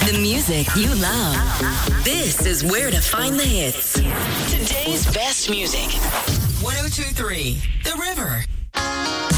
The music you love. This is where to find the hits. Today's best music. 102.3 The River.